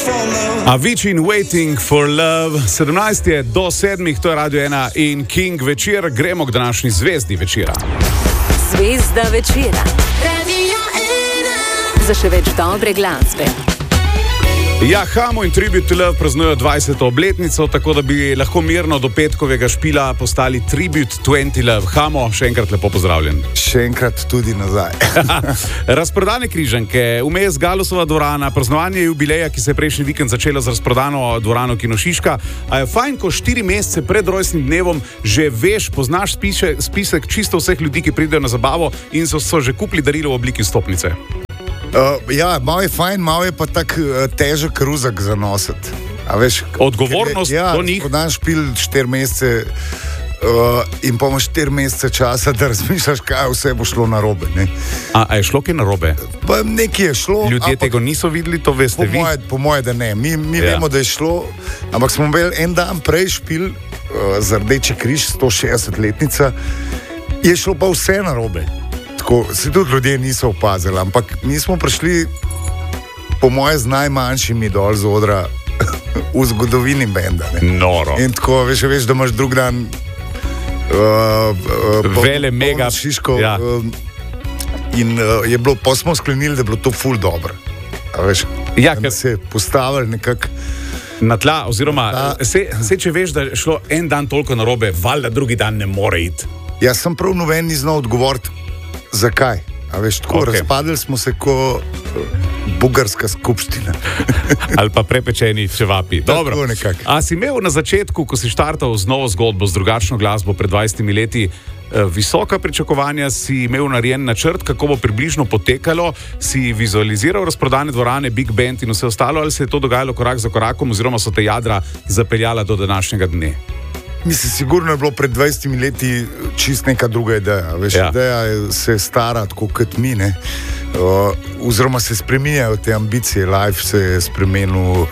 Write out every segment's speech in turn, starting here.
Avicii in Waiting for Love. 17 je do 7, to je Radio 1 in King večer. Gremo k današnji zvezdi večera. Zvezda večera. Radio 1. Za še več dobre glasbe. Ja, Hamo in Tribute to Love praznujejo 20. obletnico, tako da bi lahko mirno do petkovega špila postali Tribute 20 Love. Hamo, še enkrat lepo pozdravljen. Še enkrat tudi nazaj. Razprodane križanke, vmes Galusova dvorana, praznovanje jubileja, ki se je prejšnji vikend začelo z razprodano dvorano Kino Šiška. A je fajn, ko 4 mesece pred rojstnim dnevom že veš, poznaš spisek čisto vseh ljudi, ki pridejo na zabavo in so že kupili darilo v obliki vstopnice. Ja, malo je fajn, malo je pa tak težek ruzak za nositi. Odgovornost do njih. Podaš špil 4 mesece in pa imaš 4 mesece časa, da razmišljaš, kaj vse bo šlo narobe. A je šlo kaj narobe? Pa nekaj je šlo. Ljudje tega niso videli, to veste vi? Po moje, da ne. Mi vemo, da je šlo, ampak smo imeli en dan prej špil za Rdeči križ, 160-letnica, je šlo pa vse narobe. Tako, se tudi ljudje niso opazili, ampak mi smo prišli, po moje, z najmanjšimi dol z odra v zgodovini benda. Noro. In tako, veš, da imaš drug dan vele mega Šiško, ja. In je bilo, pa smo sklenili, da je bilo to ful dobro. Ja, ker se je postavili nekako na tla, oziroma se če veš, da je šlo en dan toliko narobe, valjda drugi dan ne more iti. Ja, sem prav noben ni znal odgovoriti, zakaj. Tako razpadli smo se kot bugarska skupščina. Ali pa prepečeni čevapi. Dobro. A si imel na začetku, ko si štartal z novo zgodbo, z drugačno glasbo pred 20 leti, visoka pričakovanja, si imel narejen načrt, kako bo približno potekalo, si vizualiziral razprodane dvorane, big band in vse ostalo, ali se je to dogajalo korak za korakom, oziroma so te jadra zapeljala do današnjega dne? Mislim, sigurno je bilo pred 20 leti čist neka druga ideja. Ideja se stara tako kot mi, ne? Oziroma se spreminjajo te ambicije, life se je spremenil,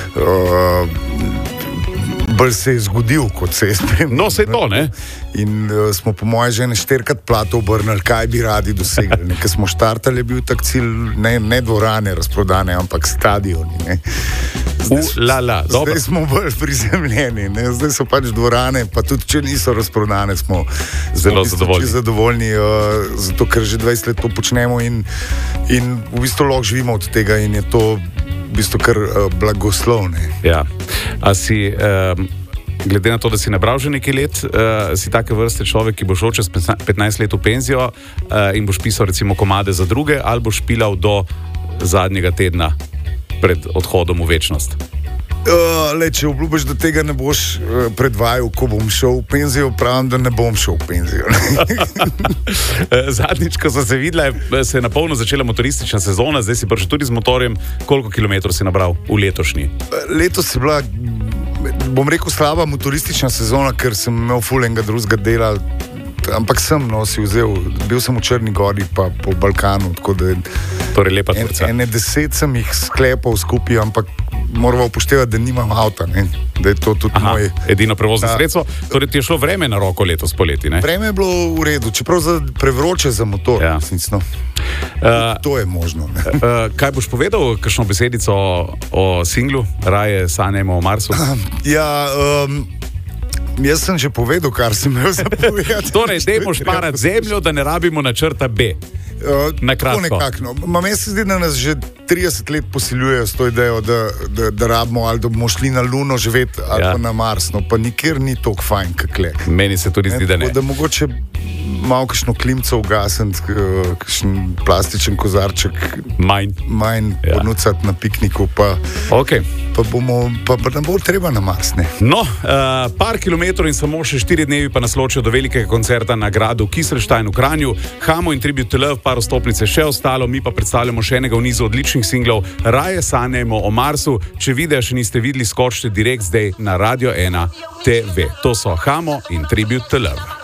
bolj se je zgodil, kot se je spremenil. No, se je to, ne? In smo po moje že 4-krat plato obrnili, kaj bi radi dosegli. Nekaj smo štartali, je bil tak cilj, ne dvorane razprodane, ampak stadioni, ne? Zdaj smo bolj prizemljeni, ne? Zdaj so pač dvorane, pa tudi če niso razprodane, smo zelo zadovoljni, zato ker že 20 let to počnemo in v bistvu lahko živimo od tega in je to v bistvu kar blagoslovne. Ja, a si... Glede na to, da si nabral že nekaj let, si take vrste človek, ki bo šel čez 15 let v penzijo in boš pisal recimo komade za druge, ali boš pilal do zadnjega tedna pred odhodom v večnost? Če obljubiš, da tega ne boš predvajal, ko bom šel v penzijo, pravim, da ne bom šel v penzijo. Zadnjič, ko so se videla, se je napolno začela motoristična sezona, zdaj si prišel tudi z motorjem. Koliko kilometrov si nabral v letošnji? Letos je bila, bom rekel, slaba motoristična sezona, ker sem imel ful enega drugega dela, ampak si vzel, bil sem v Črni Gori pa po Balkanu, tako da torej lepa tvorca. 10 sem jih sklepal skupaj, ampak moramo upoštevati, da nimam avta, ne? Da je to tudi moj... edino prevozno sredstvo. Torej ti je šlo vreme na roko letos poleti, ne? Vreme je bilo v redu, čeprav prevroče za motor, resnično. To je možno. Kaj boš povedal, kakšno besedico o singlu Raje sanjajmo o Marsu? Jaz sem že povedal, kar sem imel za povedati. Torej, dajmo šparati zemljo, da ne rabimo načrta B. Na kratko. Meni se zdi, da nas že 30 let posiljujejo s to idejo, da rabimo ali da bomo šli na Luno živeti ali pa na Mars, no pa nikjer ni toliko fajn, kakle. Meni se tudi zdi, da ne. Da mogoče malo kakšno klimco ugasniti, kakšen plastičen kozarček manj ponucati na pikniku, pa ne bo treba na Mars, ne. No, par kilometrov in samo še 4 dnevi pa nas ločijo do velikega koncerta na gradu Kieselstein v Kranju. Hamo in Tribute to Love, par vstopnice še ostalo, mi pa predstavljamo še enega v nizu odličnih singlov Raje sanjajmo o Marsu. Če videa še niste videli, skočite direkt zdaj na Radio 1 TV. To so Hamo in Tribute to Love.